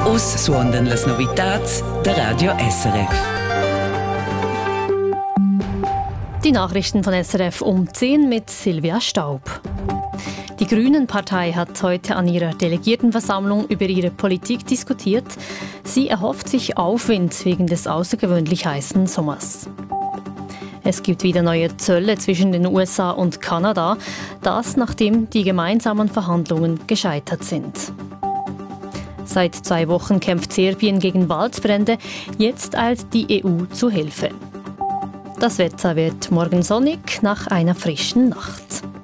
Us suondan las novitats der Radio SRF. Die Nachrichten von SRF um 10 mit Silvia Staub. Die Grünen-Partei hat heute an ihrer Delegiertenversammlung über ihre Politik diskutiert. Sie erhofft sich Aufwind wegen des außergewöhnlich heißen Sommers. Es gibt wieder neue Zölle zwischen den USA und Kanada, das nachdem die gemeinsamen Verhandlungen gescheitert sind. Seit 2 Wochen kämpft Serbien gegen Waldbrände, jetzt eilt die EU zu Hilfe. Das Wetter wird morgen sonnig nach einer frischen Nacht.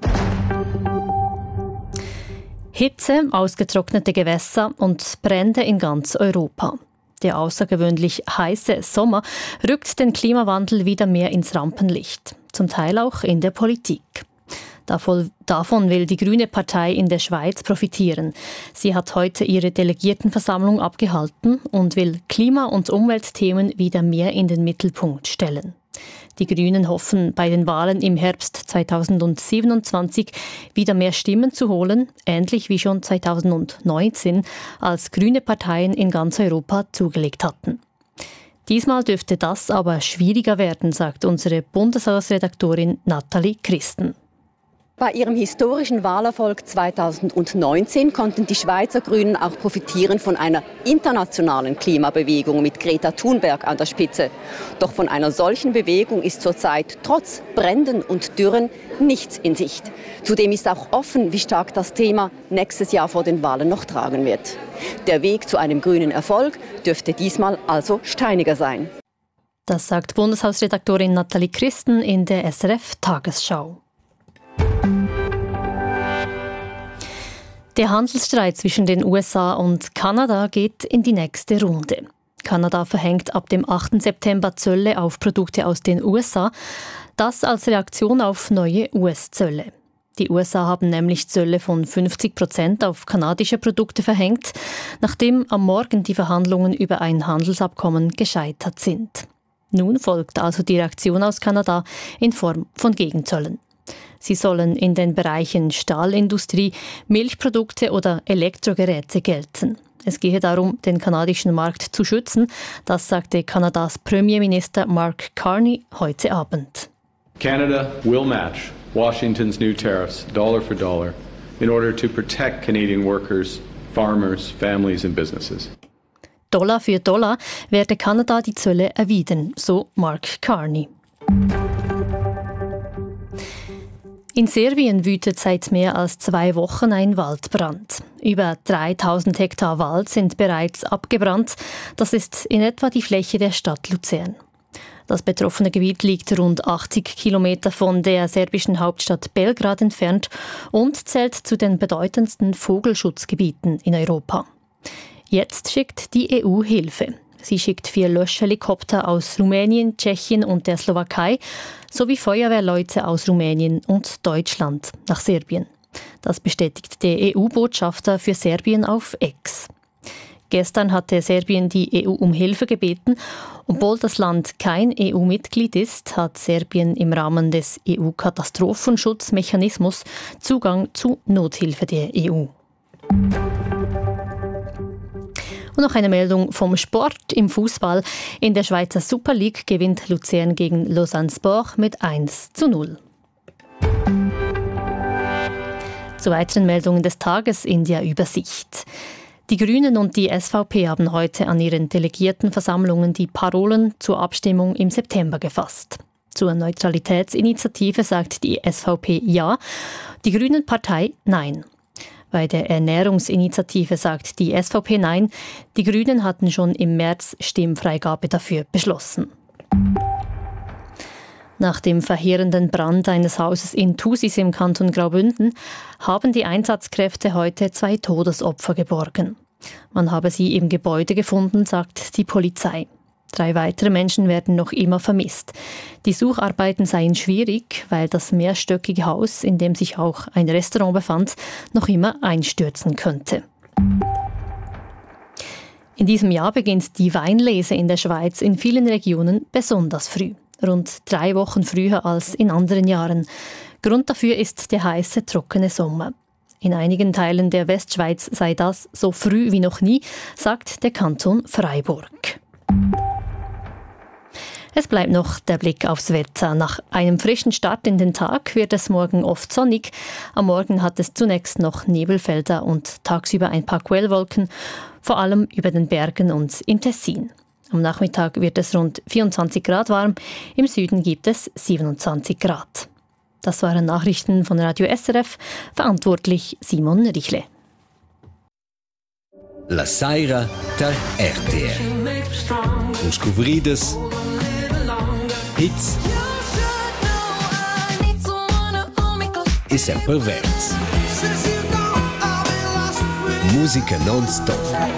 Hitze, ausgetrocknete Gewässer und Brände in ganz Europa. Der außergewöhnlich heiße Sommer rückt den Klimawandel wieder mehr ins Rampenlicht, zum Teil auch in der Politik. Davon will die Grüne Partei in der Schweiz profitieren. Sie hat heute ihre Delegiertenversammlung abgehalten und will Klima- und Umweltthemen wieder mehr in den Mittelpunkt stellen. Die Grünen hoffen, bei den Wahlen im Herbst 2027 wieder mehr Stimmen zu holen, ähnlich wie schon 2019, als grüne Parteien in ganz Europa zugelegt hatten. Diesmal dürfte das aber schwieriger werden, sagt unsere Bundeshausredaktorin Nathalie Christen. Bei ihrem historischen Wahlerfolg 2019 konnten die Schweizer Grünen auch profitieren von einer internationalen Klimabewegung mit Greta Thunberg an der Spitze. Doch von einer solchen Bewegung ist zurzeit trotz Bränden und Dürren nichts in Sicht. Zudem ist auch offen, wie stark das Thema nächstes Jahr vor den Wahlen noch tragen wird. Der Weg zu einem grünen Erfolg dürfte diesmal also steiniger sein. Das sagt Bundeshausredaktorin Nathalie Christen in der SRF-Tagesschau. Der Handelsstreit zwischen den USA und Kanada geht in die nächste Runde. Kanada verhängt ab dem 8. September Zölle auf Produkte aus den USA, das als Reaktion auf neue US-Zölle. Die USA haben nämlich Zölle von 50% auf kanadische Produkte verhängt, nachdem am Morgen die Verhandlungen über ein Handelsabkommen gescheitert sind. Nun folgt also die Reaktion aus Kanada in Form von Gegenzöllen. Sie sollen in den Bereichen Stahlindustrie, Milchprodukte oder Elektrogeräte gelten. Es gehe darum, den kanadischen Markt zu schützen, das sagte Kanadas Premierminister Mark Carney heute Abend. Canada will match Washington's new tariffs dollar for dollar in order to protect Canadian workers, farmers, families and businesses. Dollar für Dollar werde Kanada die Zölle erwidern, so Mark Carney. In Serbien wütet seit mehr als 2 Wochen ein Waldbrand. Über 3000 Hektar Wald sind bereits abgebrannt. Das ist in etwa die Fläche der Stadt Luzern. Das betroffene Gebiet liegt rund 80 Kilometer von der serbischen Hauptstadt Belgrad entfernt und zählt zu den bedeutendsten Vogelschutzgebieten in Europa. Jetzt schickt die EU Hilfe. Sie schickt 4 Löschhelikopter aus Rumänien, Tschechien und der Slowakei sowie Feuerwehrleute aus Rumänien und Deutschland nach Serbien. Das bestätigt der EU-Botschafter für Serbien auf X. Gestern hatte Serbien die EU um Hilfe gebeten. Obwohl das Land kein EU-Mitglied ist, hat Serbien im Rahmen des EU-Katastrophenschutzmechanismus Zugang zu Nothilfe der EU. Und noch eine Meldung vom Sport im Fußball. In der Schweizer Super League gewinnt Luzern gegen Lausanne Sport mit 1:0. Zu weiteren Meldungen des Tages in der Übersicht. Die Grünen und die SVP haben heute an ihren Delegiertenversammlungen die Parolen zur Abstimmung im September gefasst. Zur Neutralitätsinitiative sagt die SVP Ja, die Grünen-Partei Nein. Bei der Ernährungsinitiative sagt die SVP Nein. Die Grünen hatten schon im März Stimmfreigabe dafür beschlossen. Nach dem verheerenden Brand eines Hauses in Thusis im Kanton Graubünden haben die Einsatzkräfte heute 2 Todesopfer geborgen. Man habe sie im Gebäude gefunden, sagt die Polizei. 3 weitere Menschen werden noch immer vermisst. Die Sucharbeiten seien schwierig, weil das mehrstöckige Haus, in dem sich auch ein Restaurant befand, noch immer einstürzen könnte. In diesem Jahr beginnt die Weinlese in der Schweiz in vielen Regionen besonders früh. Rund 3 Wochen früher als in anderen Jahren. Grund dafür ist der heiße, trockene Sommer. In einigen Teilen der Westschweiz sei das so früh wie noch nie, sagt der Kanton Freiburg. Es bleibt noch der Blick aufs Wetter. Nach einem frischen Start in den Tag wird es morgen oft sonnig. Am Morgen hat es zunächst noch Nebelfelder und tagsüber ein paar Quellwolken, vor allem über den Bergen und im Tessin. Am Nachmittag wird es rund 24 Grad warm, im Süden gibt es 27 Grad. Das waren Nachrichten von Radio SRF, verantwortlich Simon Richle. La Saira der RTR. Und scouvrides hits e sempre verts. Musica non-stop.